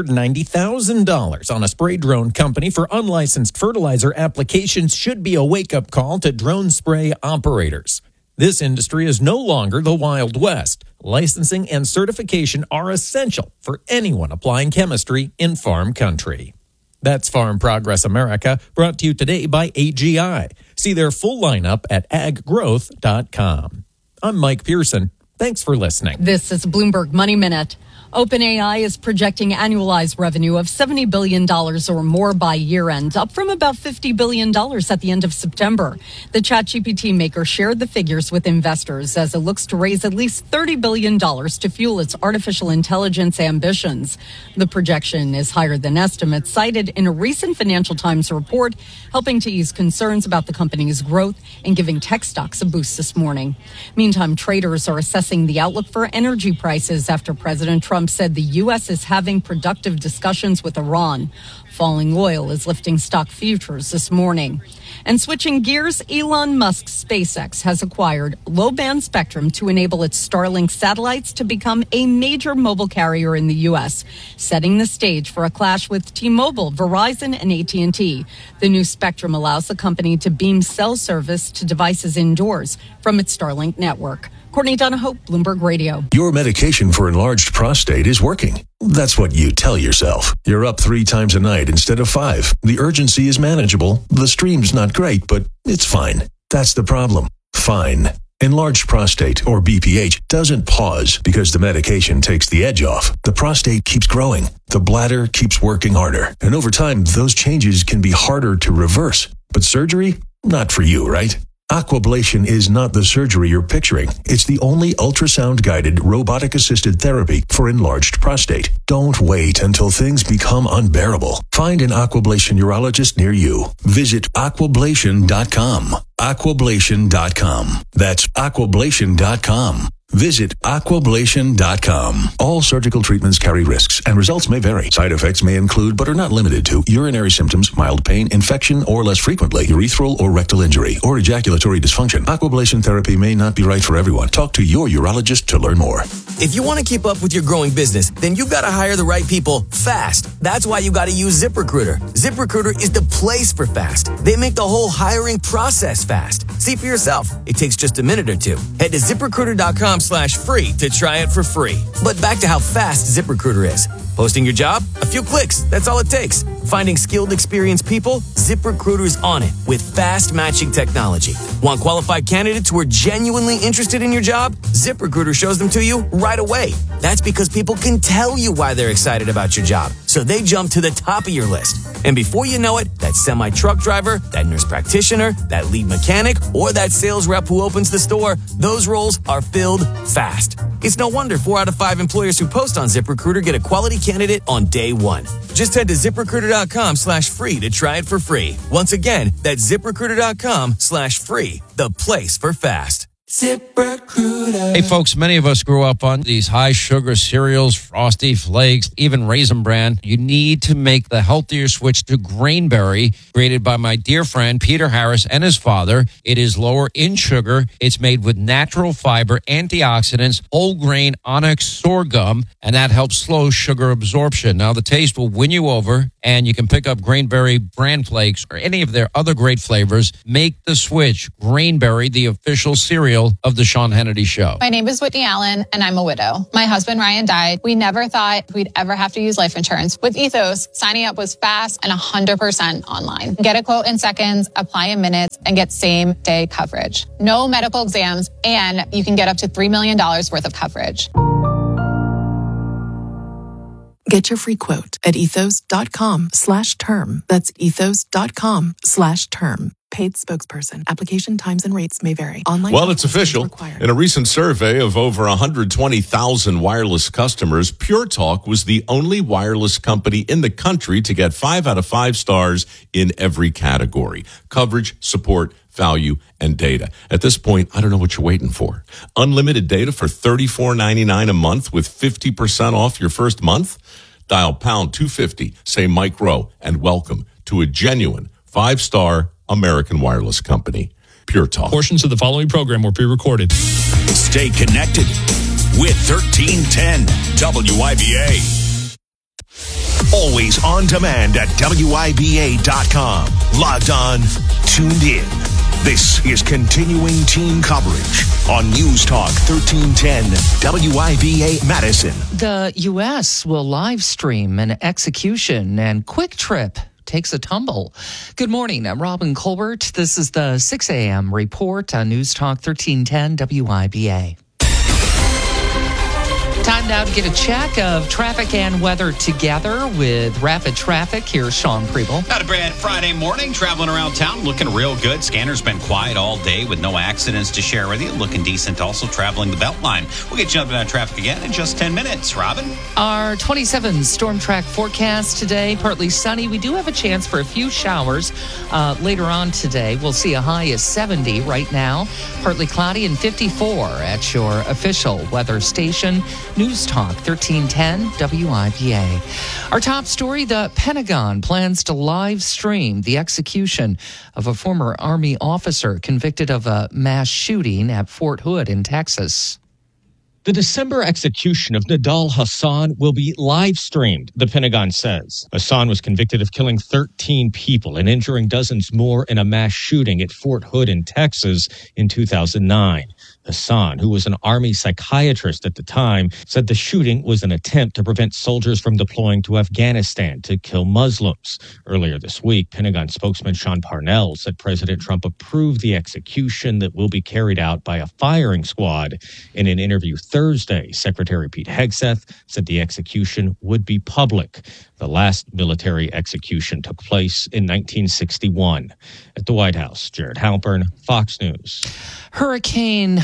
$290,000 on a spray drone company for unlicensed fertilizer applications should be a wake-up call to drone spray operators. This industry is no longer the Wild West. Licensing and certification are essential for anyone applying chemistry in farm country. That's Farm Progress America, brought to you today by AGI. See their full lineup at aggrowth.com. I'm Mike Pearson. Thanks for listening. This is Bloomberg Money Minute. OpenAI is projecting annualized revenue of $70 billion or more by year-end, up from about $50 billion at the end of September. The ChatGPT maker shared the figures with investors as it looks to raise at least $30 billion to fuel its artificial intelligence ambitions. The projection is higher than estimates cited in a recent Financial Times report, helping to ease concerns about the company's growth and giving tech stocks a boost this morning. Meantime, traders are assessing the outlook for energy prices after President Trump said the U.S. is having productive discussions with Iran. Falling oil is lifting stock futures this morning. And switching gears, Elon Musk's SpaceX has acquired low-band spectrum to enable its Starlink satellites to become a major mobile carrier in the U.S., setting the stage for a clash with T-Mobile, Verizon, and AT&T. The new spectrum allows the company to beam cell service to devices indoors from its Starlink network. Courtney Donahoe, Bloomberg Radio. Your medication for enlarged prostate is working. That's what you tell yourself. You're up 3 times a night instead of 5. The urgency is manageable. The stream's not great, but it's fine. That's the problem. Fine. Enlarged prostate, or BPH, doesn't pause because the medication takes the edge off. The prostate keeps growing. The bladder keeps working harder. And over time, those changes can be harder to reverse. But surgery? Not for you, right? Aquablation is not the surgery you're picturing. It's the only ultrasound-guided, robotic-assisted therapy for enlarged prostate. Don't wait until things become unbearable. Find an Aquablation urologist near you. Visit aquablation.com. Aquablation.com. That's aquablation.com. Visit aquablation.com. All surgical treatments carry risks, and results may vary. Side effects may include, but are not limited to, urinary symptoms, mild pain, infection, or less frequently, urethral or rectal injury, or ejaculatory dysfunction. Aquablation therapy may not be right for everyone. Talk to your urologist to learn more. If you want to keep up with your growing business, then you've got to hire the right people fast. That's why you got to use ZipRecruiter. ZipRecruiter is the place for fast. They make the whole hiring process fast. See for yourself. It takes just a minute or two. Head to ZipRecruiter.com/free to try it for free. But back to how fast ZipRecruiter is. Posting your job? A few clicks. That's all it takes. Finding skilled, experienced people? ZipRecruiter's on it with fast matching technology. Want qualified candidates who are genuinely interested in your job? ZipRecruiter shows them to you right away. That's because people can tell you why they're excited about your job, so they jump to the top of your list. And before you know it, that semi-truck driver, that nurse practitioner, that lead mechanic, or that sales rep who opens the store, those roles are filled fast. It's no wonder 4 out of 5 employers who post on ZipRecruiter get a quality candidate on day one. Just head to ZipRecruiter.com/free to try it for free. Once again, that's ZipRecruiter.com/free, the place for fast. ZipRecruiter. Hey folks, many of us grew up on these high sugar cereals, Frosty Flakes, even Raisin Bran. You need to make the healthier switch to Grainberry, created by my dear friend Peter Harris and his father. It is lower in sugar. It's made with natural fiber, antioxidants, whole grain onyx sorghum, and that helps slow sugar absorption. Now the taste will win you over, and you can pick up Grainberry bran flakes or any of their other great flavors. Make the switch. Grainberry, the official cereal of the Sean Hannity Show. My name is Whitney Allen, and I'm a widow. My husband, Ryan, died. We never thought we'd ever have to use life insurance. With Ethos, signing up was fast and 100% online. Get a quote in seconds, apply in minutes, and get same-day coverage. No medical exams, and you can get up to $3 million worth of coverage. Get your free quote at ethos.com/term. That's ethos.com/term. Paid spokesperson. Application times and rates may vary. Online. Well, it's official. In a recent survey of over 120,000 wireless customers, Pure Talk was the only wireless company in the country to get 5 out of 5 stars in every category: coverage, support, value, and data. At this point, I don't know what you're waiting for. Unlimited data for $34.99 a month with 50% off your first month? Dial pound 250, say Mike Rowe, and welcome to a genuine 5-star American wireless company. Pure Talk. Portions of the following program were pre-recorded. Stay connected with 1310 WIBA. Always on demand at WIBA.com. Logged on, tuned in. This is continuing team coverage on News Talk 1310 WIBA Madison. The U.S. will live stream an execution, and Quick Trip takes a tumble. Good morning. I'm Robin Colbert. This is the 6 a.m. report on News Talk 1310 WIBA. Time now to get a check of traffic and weather together with Rapid Traffic. Here's Sean Preble. Not a bad Friday morning, traveling around town, looking real good. Scanner's been quiet all day with no accidents to share with you. Looking decent also traveling the Beltline. We'll get jumping on traffic again in just 10 minutes. Robin? Our 27 storm track forecast today, partly sunny. We do have a chance for a few showers later on today. We'll see a high of 70 right now. Partly cloudy and 54 at your official weather station. News Talk 1310 WIBA. Our top story, the Pentagon plans to live stream the execution of a former Army officer convicted of a mass shooting at Fort Hood in Texas. The December execution of Nidal Hasan will be live streamed, the Pentagon says. Hasan was convicted of killing 13 people and injuring dozens more in a mass shooting at Fort Hood in Texas in 2009. Hasan, who was an Army psychiatrist at the time, said the shooting was an attempt to prevent soldiers from deploying to Afghanistan to kill Muslims. Earlier this week, Pentagon spokesman Sean Parnell said President Trump approved the execution that will be carried out by a firing squad. In an interview Thursday, Secretary Pete Hegseth said the execution would be public. The last military execution took place in 1961. At the White House, Jared Halpern, Fox News. Hurricane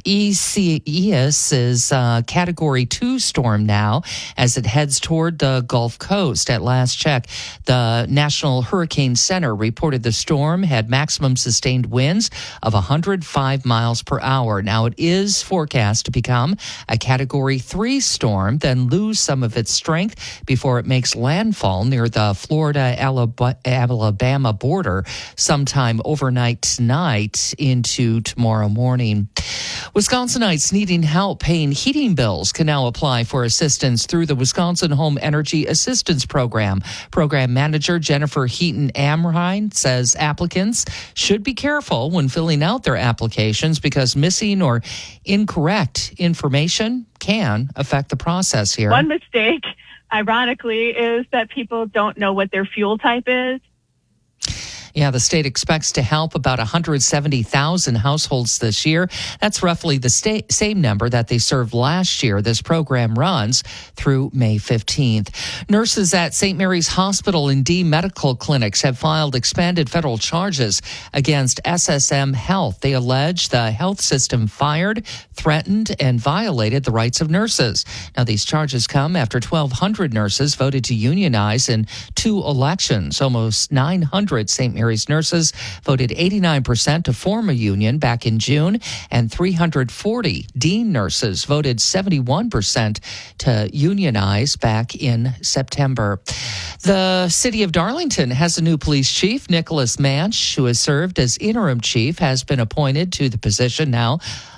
Isaias is a Category 2 storm now as it heads toward the Gulf Coast. At last check, the National Hurricane Center reported the storm had maximum sustained winds of 105 miles per hour. Now, it is forecast to become a Category 3 storm, then lose some of its strength before it makes landfall near the Florida-Alabama border sometime overnight tonight into tomorrow morning. Wisconsinites needing help paying heating bills can now apply for assistance through the Wisconsin Home Energy Assistance Program. Program manager Jennifer Heaton-Amrine says applicants should be careful when filling out their applications because missing or incorrect information can affect the process here. One mistake ironically, is that people don't know what their fuel type is. Yeah, the state expects to help about 170,000 households this year. That's roughly the same number that they served last year. This program runs through May 15th. Nurses at St. Mary's Hospital and D medical clinics have filed expanded federal charges against SSM Health. They allege the health system fired, threatened, and violated the rights of nurses. Now, these charges come after 1,200 nurses voted to unionize in 2 elections. Almost 900 St. Mary's nurses voted 89% to form a union back in June, and 340 Dean nurses voted 71% to unionize back in September. The city of Darlington has a new police chief. Nicholas Manch, who has served as interim chief, has been appointed to the position now.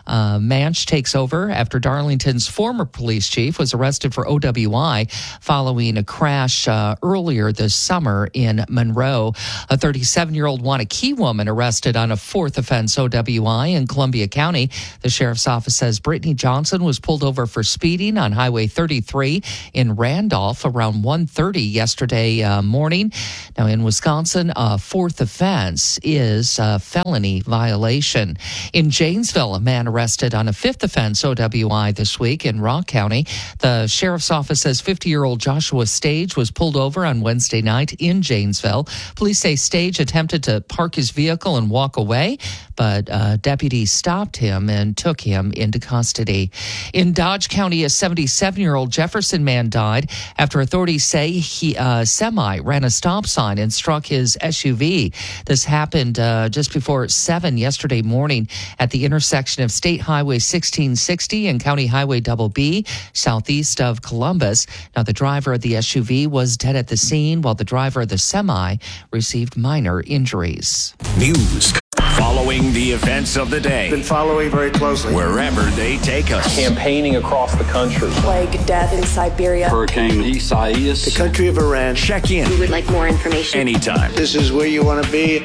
Manch takes over after Darlington's former police chief was arrested for OWI following a crash earlier this summer in Monroe. A 37-year-old Wanakee woman arrested on a 4th offense OWI in Columbia County. The sheriff's office says Brittany Johnson was pulled over for speeding on Highway 33 in Randolph around 1:30 yesterday morning. Now, in Wisconsin, a 4th offense is a felony violation. In Janesville, a man arrested on a 5th offense OWI this week in Rock County. The sheriff's office says 50-year-old Joshua Stage was pulled over on Wednesday night in Janesville. Police say Stage attempted to park his vehicle and walk away, but deputies stopped him and took him into custody. In Dodge County, a 77-year-old Jefferson man died after authorities say he semi ran a stop sign and struck his SUV. This happened just before 7 yesterday morning at the intersection of State Highway 1660 and County Highway B, southeast of Columbus. Now, the driver of the SUV was dead at the scene, while the driver of the semi received minor injuries. News. Following the events of the day. Been following very closely. Wherever they take us. Campaigning across the country. Plague, death in Siberia. Hurricane Isaias. The country of Iran. Check in. We would like more information. Anytime. This is where you want to be.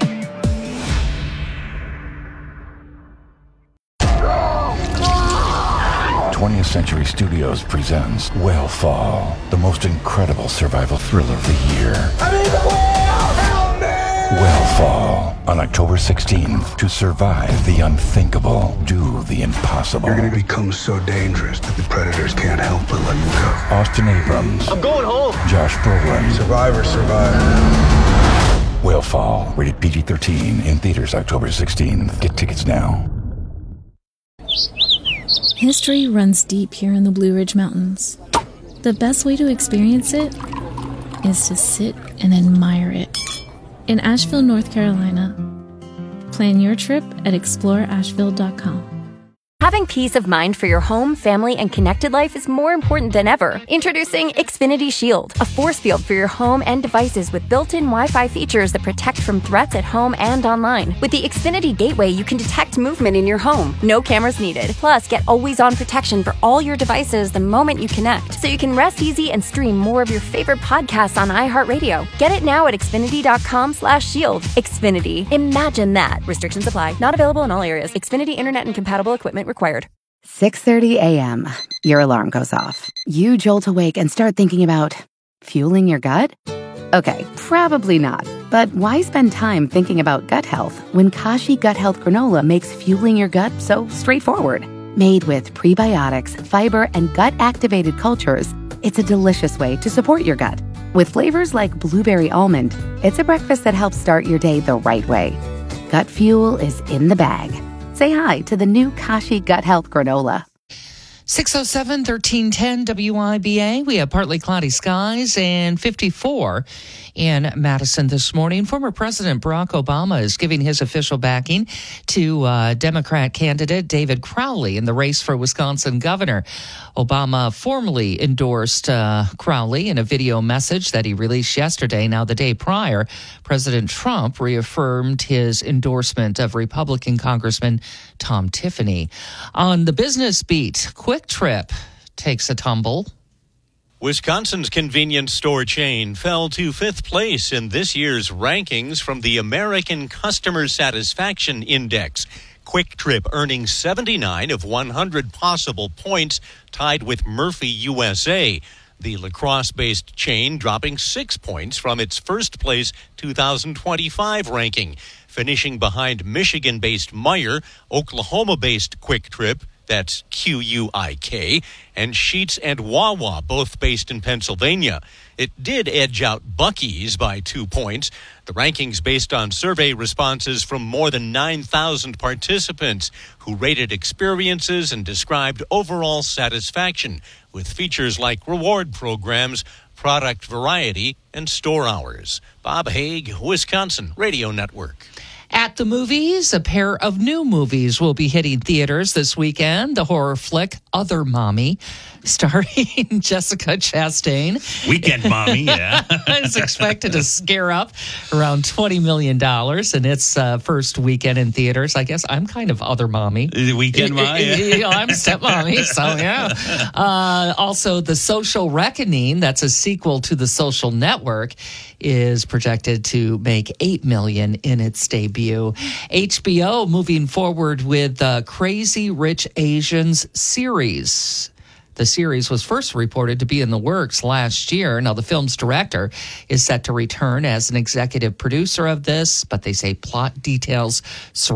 20th Century Studios presents Whale the most incredible survival thriller of the year. Whale on October 16th. To survive the unthinkable, do the impossible. You're going to become so dangerous that the predators can't help but let you go. Austin Abrams. I'm going home. Josh Brolin. Survivor. Whale, rated PG-13, in theaters October 16th. Get tickets now. History runs deep here in the Blue Ridge Mountains. The best way to experience it is to sit and admire it. In Asheville, North Carolina. Plan your trip at exploreasheville.com. Having peace of mind for your home, family, and connected life is more important than ever. Introducing Xfinity Shield, a force field for your home and devices with built-in Wi-Fi features that protect from threats at home and online. With the Xfinity Gateway, you can detect movement in your home. No cameras needed. Plus, get always-on protection for all your devices the moment you connect, so you can rest easy and stream more of your favorite podcasts on iHeartRadio. Get it now at Xfinity.com/shield. Xfinity. Imagine that. Restrictions apply. Not available in all areas. Xfinity Internet and compatible equipment required. 6:30 a.m. Your alarm goes off. You jolt awake and start thinking about fueling your gut? Okay, probably not. But why spend time thinking about gut health when Kashi Gut Health Granola makes fueling your gut so straightforward? Made with prebiotics, fiber, and gut-activated cultures, it's a delicious way to support your gut. With flavors like blueberry almond, it's a breakfast that helps start your day the right way. Gut fuel is in the bag. Say hi to the new Kashi Gut Health Granola. 607-1310 WIBA. We have partly cloudy skies and 54 in Madison this morning. Former President Barack Obama is giving his official backing to Democrat candidate David Crowley in the race for Wisconsin governor. Obama formally endorsed Crowley in a video message that he released yesterday. Now, the day prior, President Trump reaffirmed his endorsement of Republican Congressman Tom Tiffany. On the business beat, Quick Trip takes a tumble. Wisconsin's convenience store chain fell to 5th place in this year's rankings from the American Customer Satisfaction Index. Quick Trip earning 79 of 100 possible points, tied with Murphy USA. The lacrosse-based chain dropping 6 points from its first place 2025 ranking, finishing behind Michigan-based Meijer, Oklahoma-based Quick Trip, that's QUIK, and Sheetz and Wawa, both based in Pennsylvania. It did edge out Buc-ee's by 2 points. The rankings based on survey responses from more than 9,000 participants who rated experiences and described overall satisfaction with features like reward programs, product variety, and store hours. Bob Haig, Wisconsin Radio Network. At the movies, a pair of new movies will be hitting theaters this weekend. The horror flick Other Mommy, starring Jessica Chastain. Weekend Mommy, yeah. is expected to scare up around $20 million in its first weekend in theaters. I guess I'm kind of Other Mommy. Weekend Mommy? Yeah. I'm stepmommy, so yeah. Also, The Social Reckoning, that's a sequel to The Social Network, is projected to make $8 million in its debut. HBO moving forward with Crazy Rich Asians series. The series was first reported to be in the works last year. Now, the film's director is set to return as an executive producer of this, but they say plot details